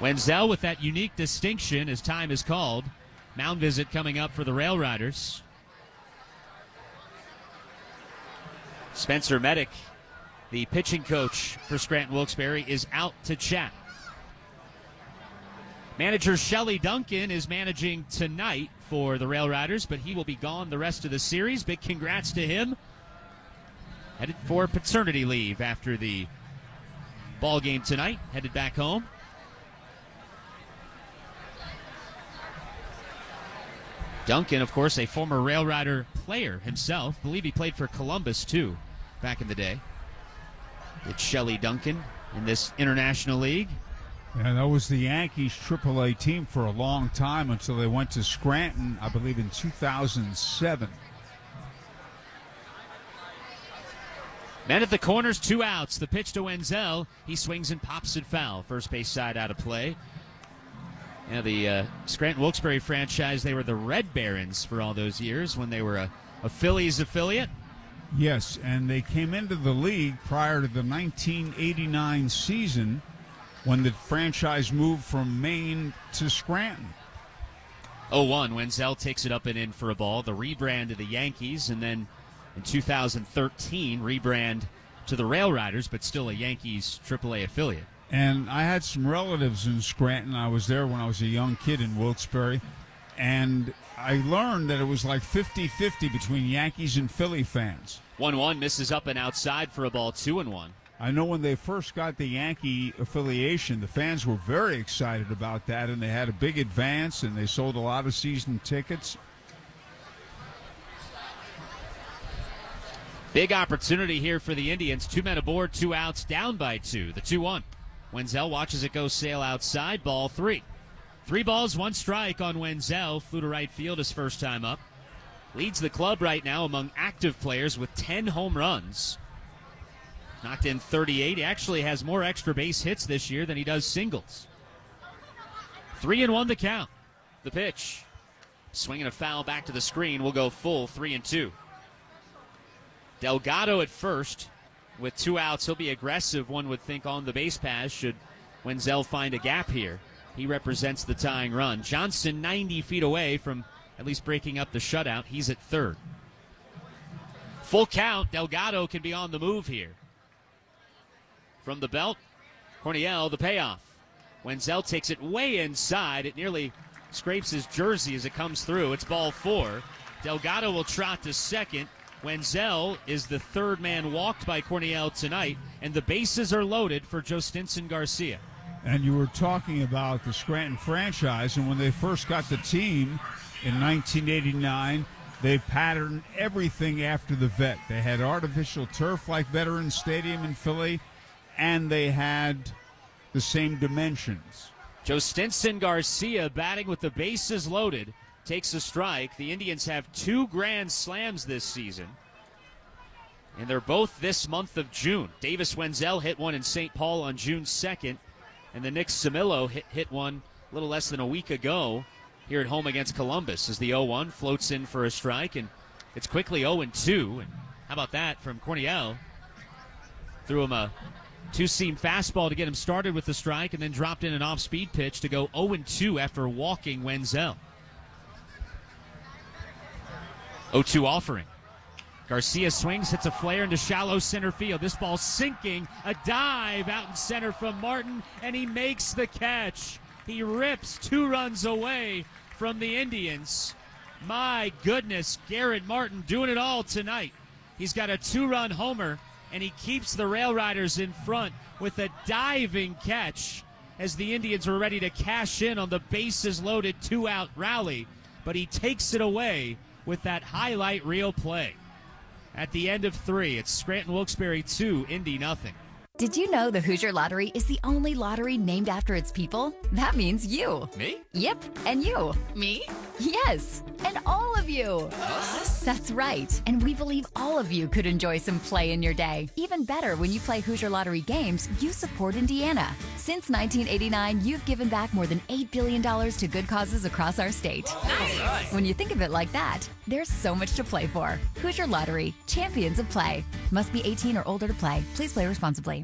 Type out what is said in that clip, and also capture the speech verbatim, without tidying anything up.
Wenzel with that unique distinction as time is called. Mound visit coming up for the Rail Riders. Spencer Medic, the pitching coach for Scranton Wilkes-Barre, is out to chat. Manager Shelley Duncan is managing tonight for the Rail Riders, but he will be gone the rest of the series. Big congrats to him. Headed for paternity leave after the ball game tonight. Headed back home. Duncan, of course, a former Rail Rider player himself. I believe he played for Columbus, too, back in the day. It's Shelley Duncan in this International League. Yeah, that was the Yankees triple A team for a long time until they went to Scranton, I believe, in two thousand seven. Men at the corners, two outs. The pitch to Wenzel. He swings and pops it foul. First base side out of play. Yeah, the uh, Scranton Wilkes-Barre franchise, they were the Red Barons for all those years when they were a, a Phillies affiliate. Yes, and they came into the league prior to the nineteen eighty-nine season when the franchise moved from Maine to Scranton. oh one, Wenzel takes it up and in for a ball. The rebrand to the Yankees, and then in two thousand thirteen, rebrand to the Rail Riders, but still a Yankees triple A affiliate. And I had some relatives in Scranton. I was there when I was a young kid in Wilkes-Barre. And I learned that it was like fifty-fifty between Yankees and Philly fans. one one misses up and outside for a ball, two and one. I know when they first got the Yankee affiliation, the fans were very excited about that, and they had a big advance, and they sold a lot of season tickets. Big opportunity here for the Indians. Two men aboard, two outs, down by two. The two one. Wenzel watches it go sail outside, ball three. Three balls, one strike on Wenzel. Flew to right field his first time up. Leads the club right now among active players with ten home runs. Knocked in thirty-eight. He actually has more extra base hits this year than he does singles. Three and one the count. The pitch. Swinging a foul back to the screen. We'll go full three and two. Delgado at first. With two outs, he'll be aggressive, one would think, on the base pass should Wenzel find a gap here. He represents the tying run. Johnson ninety feet away from at least breaking up the shutout. He's at third. Full count. Delgado can be on the move here. From the belt, Corniel, the payoff. Wenzel takes it way inside. It nearly scrapes his jersey as it comes through. It's ball four. Delgado will trot to second. Wenzel is the third man walked by Corniel tonight, and the bases are loaded for Jostinson Garcia. And you were talking about the Scranton franchise, and when they first got the team in nineteen eighty-nine, they patterned everything after the vet. They had artificial turf like Veterans Stadium in Philly, and they had the same dimensions. Jostinson Garcia batting with the bases loaded. Takes a strike. The Indians have two grand slams this season, and they're both this month of June. Davis Wenzel hit one in Saint Paul on June second, and the Nick Samillo hit, hit one a little less than a week ago here at home against Columbus as the oh one floats in for a strike, and it's quickly oh and two. And how about that from Corniel? Threw him a two-seam fastball to get him started with the strike, and then dropped in an off-speed pitch to go oh and two after walking Wenzel. oh two offering. Garcia swings, hits a flare into shallow center field. This ball sinking, a dive out in center from Martin, and he makes the catch. He rips two runs away from the Indians. My goodness, Garrett Martin doing it all tonight. He's got a two-run homer, and he keeps the Rail Riders in front with a diving catch as the Indians are ready to cash in on the bases-loaded two-out rally. But he takes it away with that highlight reel play. At the end of three, it's Scranton Wilkes-Barre two, Indy nothing. Did you know the Hoosier Lottery is the only lottery named after its people? That means you. Me? Yep, and you. Me? Yes, and all of you. Us? That's right, and we believe all of you could enjoy some play in your day. Even better, when you play Hoosier Lottery games, you support Indiana. Since nineteen eighty-nine, you've given back more than eight billion dollars to good causes across our state. Nice. When you think of it like that, there's so much to play for. Hoosier Lottery, champions of play. Must be eighteen or older to play. Please play responsibly.